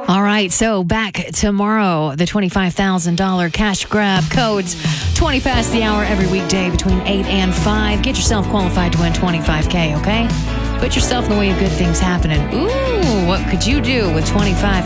All right, so back tomorrow, the $25,000 cash grab codes, 20 past the hour every weekday between 8 and 5. Get yourself qualified to win $25K, okay? Put yourself in the way of good things happening. Ooh, what could you do with $25K?